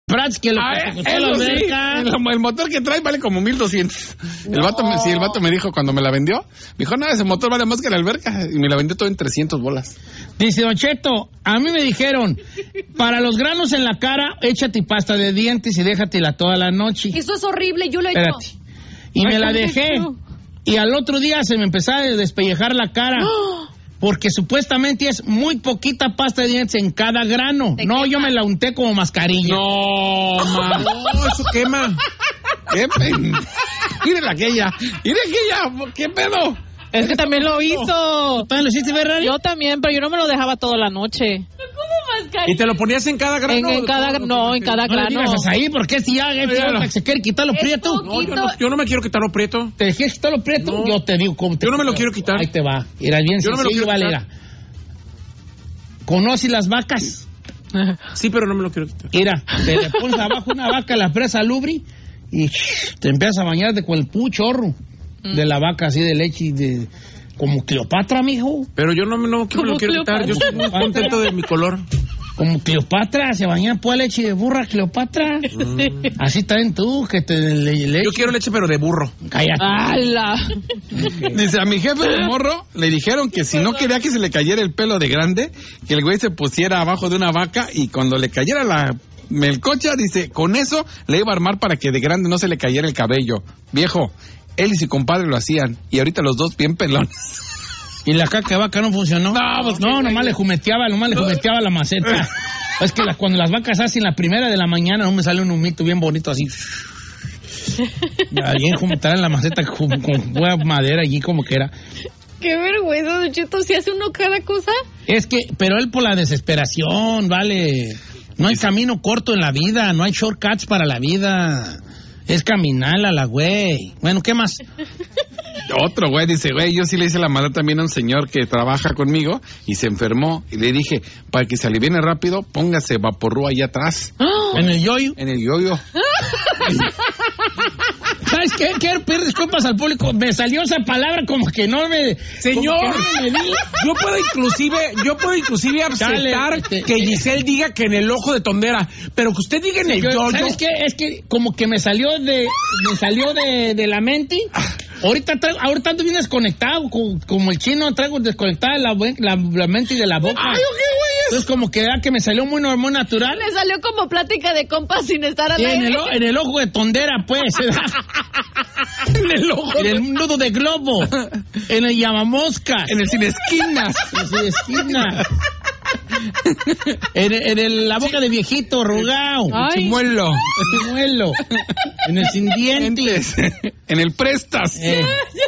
Prats que lo que costó la alberca. Sí, el motor que trae vale como 1,200. No. El vato me dijo cuando me la vendió, me dijo, no, ese motor vale más que la alberca. Y me la vendió todo en 300 bolas. Dice, Don Cheto, a mí me dijeron, para los granos en la cara, échate pasta de dientes y déjatela toda la noche. Eso es horrible, yo lo he hecho. Y me la dejé. Y al otro día se me empezaba a despellejar la cara. Porque supuestamente es muy poquita pasta de dientes en cada grano. No, yo me la unté como mascarilla. No, eso quema. Miren aquella. ¿Qué pedo? Es que también lo hizo. ¿También lo hiciste, Ferrari? Yo también, pero yo no me lo dejaba toda la noche. ¿Cómo mascarilla? ¿Y te lo ponías en cada grano? En cada grano. No le digas ahí, porque si ya se quiere quitarlo prieto. No, yo no me quiero quitarlo prieto. ¿Te dejé quitarlo prieto? No. Yo te digo cómo te... Yo no me lo quiero quitar. Ahí te va. Era bien yo sencillo, Valera. ¿Conoces las vacas? Sí, pero no me lo quiero quitar. Mira, te le pones abajo una vaca, la presa lubri y te empiezas a bañarte con el chorro de la vaca, así de leche y de... Como Cleopatra, mijo. Pero yo no me lo quiero quitar. Yo estoy muy contento de mi color. Como Cleopatra, se bañan por leche de burra, Cleopatra. Así también tú, que te leche. Yo quiero leche, pero de burro. Cállate. ¡Hala! Dice, a mi jefe de morro le dijeron que si no quería que se le cayera el pelo de grande, que el güey se pusiera abajo de una vaca y cuando le cayera la melcocha, dice, con eso le iba a armar para que de grande no se le cayera el cabello. Viejo, él y su compadre lo hacían y ahorita los dos bien pelones. ¿Y la caca de vaca no funcionó? No, nomás le jumeteaba la maceta. Es que cuando las vacas hacen la primera de la mañana, no me sale un humito bien bonito así. Alguien jumetará en la maceta con buena madera allí como que era. Qué vergüenza, Don Cheto, si hace uno cada cosa. Es que, pero él por la desesperación, vale. No hay camino corto en la vida, no hay shortcuts para la vida. Es caminarla la güey. Bueno, ¿qué más? Otro güey dice, güey, yo sí le hice la maldad también a un señor que trabaja conmigo y se enfermó. Y le dije, para que se aliviene rápido, póngase vaporru allá atrás. ¿En el yoyo? En el yoyo. ¿Sabes qué? Quiero pedir disculpas al público. Me salió esa palabra como que no me... Señor, yo puedo inclusive aceptar que Giselle diga que en el ojo de tondera, pero que usted diga en el yoyo. ¿Sabes qué? Es que como que me salió de la mente. Ahorita ando bien desconectado, como el chino, traigo desconectada la mente y de la boca. Ay, qué güey. Entonces como que era que me salió muy natural. Le salió como plática de compas sin estar al aire. En el ojo de tondera, pues. En el ojo. En el nudo de globo. En el llamamoscas. En el sin esquinas. En la boca de viejito, rugao. Chimuelo. En el sin dientes. En el prestas. Ya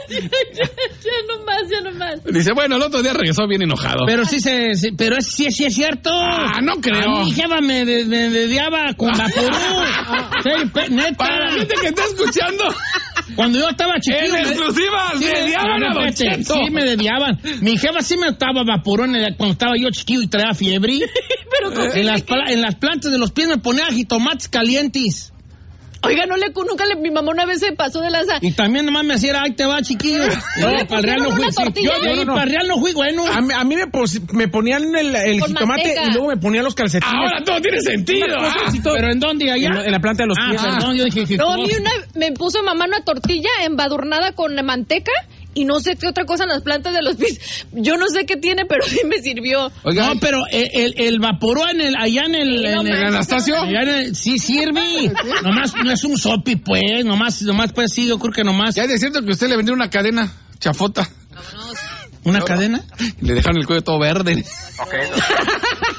no más. Dice, bueno, el otro día regresó bien enojado. Pero sí es cierto. No creo. A mi jefa me dediaba con vaporú. Neta. Para la gente que está escuchando. Cuando yo estaba chiquillo. En exclusiva, sí, dediaban a Don Cheto. Sí, me dediaban. Mi jefa sí me estaba vaporón cuando estaba yo chiquillo y traía fiebre. Pero en las plantas de los pies me ponía jitomates calientes. Oiga, mi mamá una vez se pasó de lanza. Y también nomás me hacía, ahí te va, chiquillo. Para el Real no fui. Para el Real no fui, bueno. A mí me ponían el jitomate manteca. Y luego me ponían los calcetines. Ahora todo tiene sentido. ¿Pero en dónde? ¿Allá? En la planta de los pies. Perdón, yo dije que... No, a mí me puso mamá una tortilla embadurnada con manteca y no sé qué otra cosa en las plantas de los pies. Yo no sé qué tiene, pero sí me sirvió. Oiga, no, pero el vaporú allá en el Anastasio. Sí sirve. Nomás no es un sopi, pues. Nomás pues sí, yo creo que nomás. Ya es cierto que usted le vendió una cadena chafota. ¿Una cadena? Le dejaron el cuello todo verde. Ok.